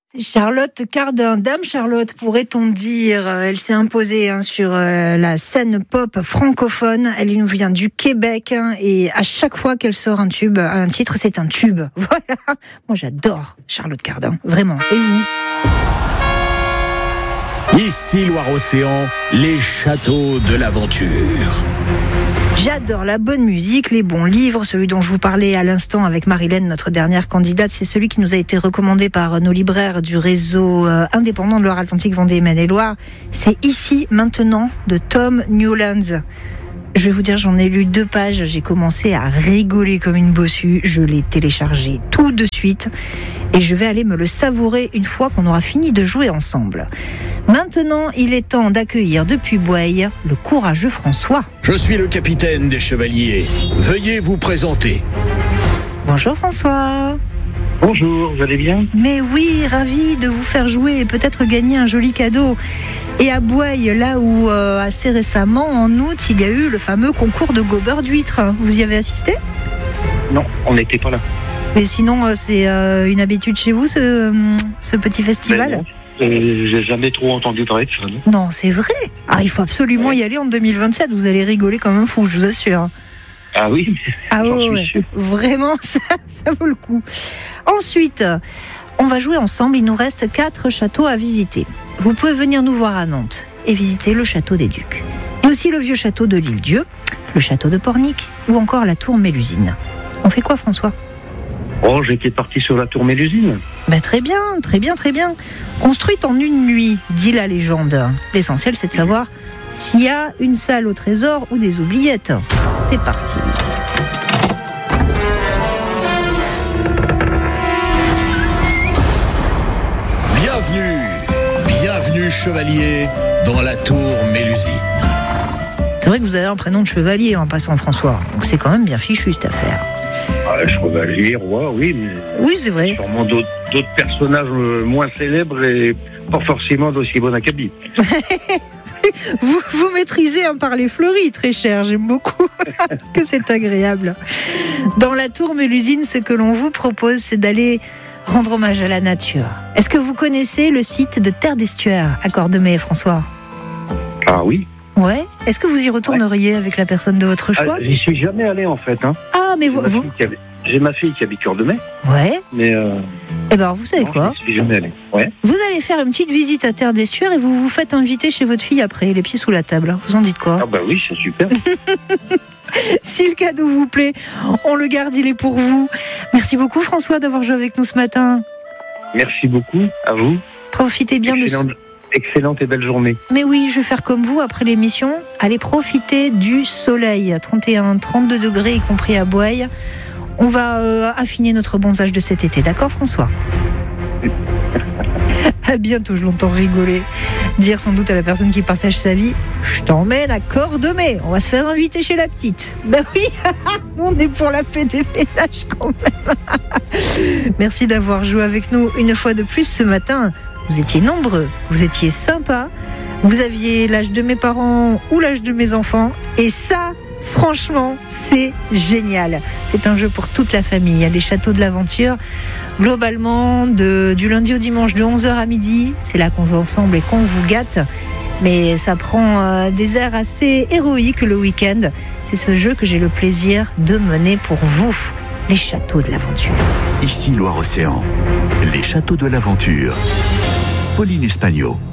C'est Charlotte Cardin. Dame Charlotte, pourrait-on dire. Elle s'est imposée sur la scène pop francophone. Elle nous vient du Québec et à chaque fois qu'elle sort un titre, c'est un tube. Voilà. Moi, j'adore Charlotte Cardin. Vraiment. Et vous ? Ici Loire-Océan, les châteaux de l'aventure. J'adore la bonne musique, les bons livres. Celui dont je vous parlais à l'instant avec Marilène, notre dernière candidate, c'est celui qui nous a été recommandé par nos libraires du réseau indépendant de Loire-Atlantique, Vendée, Maine-et-Loire. C'est Ici, maintenant, de Tom Newlands. Je vais vous dire, j'en ai lu 2 pages, j'ai commencé à rigoler comme une bossue, je l'ai téléchargé tout de suite et je vais aller me le savourer une fois qu'on aura fini de jouer ensemble. Maintenant, il est temps d'accueillir depuis Bouaye le courageux François. Je suis le capitaine des chevaliers. Veuillez vous présenter. Bonjour François. Bonjour, vous allez bien ? Mais oui, ravi de vous faire jouer et peut-être gagner un joli cadeau. Et à Bouaye, là où assez récemment, en août, il y a eu le fameux concours de gobeur d'huîtres. Vous y avez assisté ? Non, on n'était pas là. Mais sinon, c'est une habitude chez vous, ce petit festival ? J'ai jamais trop entendu parler de ça. Non, c'est vrai. Ah, il faut absolument y aller en 2027. Vous allez rigoler comme un fou, je vous assure. Ah oui, ouais. Vraiment, ça vaut le coup. Ensuite, on va jouer ensemble. Il nous reste 4 châteaux à visiter. Vous pouvez venir nous voir à Nantes et visiter le château des Ducs. Et aussi le vieux château de l'Île-Dieu, le château de Pornic ou encore la tour Mélusine. On fait quoi, François ? Oh, j'étais parti sur la tour Mélusine. Très bien, très bien, très bien. Construite en une nuit, dit la légende. L'essentiel, c'est de savoir s'il y a une salle au trésor ou des oubliettes. C'est parti. Bienvenue chevalier dans la tour Mélusine. C'est vrai que vous avez un prénom de chevalier en passant, François. Donc c'est quand même bien fichu cette affaire. Chevalier, roi, oui, mais... Oui, c'est vrai. Sûrement d'autres personnages moins célèbres et pas forcément d'aussi bon acabit. Vous maîtrisez un parler fleuri, très cher, j'aime beaucoup, que c'est agréable. Dans la tour Mélusine, ce que l'on vous propose, c'est d'aller rendre hommage à la nature. Est-ce que vous connaissez le site de Terre d'Estuaire à Cordemais, François ? Ah oui. Ouais. Est-ce que vous y retourneriez avec la personne de votre choix ? J'y suis jamais allé en fait. Ah, mais vous... J'ai ma fille qui habite Cordemais. Ouais. Mais eh ben, vous savez quoi ? Je suis jamais allé. Ouais. Vous allez faire une petite visite à Terre d'Estuaire et vous vous faites inviter chez votre fille après, les pieds sous la table. Vous en dites quoi ? Ah bah oui, c'est super. Si le cadeau vous plaît, on le garde, il est pour vous. Merci beaucoup François d'avoir joué avec nous ce matin. Merci beaucoup, à vous. Profitez bien Excellente et belle journée. Mais oui, je vais faire comme vous après l'émission. Allez profiter du soleil. 31, 32 degrés, y compris à Bouaye. On va affiner notre bronzage de cet été, d'accord François ? À bientôt, je l'entends rigoler. Dire sans doute à la personne qui partage sa vie, je t'emmène à Cordemais, on va se faire inviter chez la petite. Ben oui, on est pour la paix des ménages quand même. Merci d'avoir joué avec nous une fois de plus ce matin. Vous étiez nombreux, vous étiez sympas, vous aviez l'âge de mes parents ou l'âge de mes enfants, et ça, franchement, c'est génial. C'est un jeu pour toute la famille. Il y a les châteaux de l'aventure. Globalement, du lundi au dimanche, de 11h à midi, c'est là qu'on joue ensemble et qu'on vous gâte. Mais ça prend des airs assez héroïques le week-end. C'est ce jeu que j'ai le plaisir de mener pour vous. Les châteaux de l'aventure. Ici Loire-Océan, les châteaux de l'aventure. Pauline Espagnol.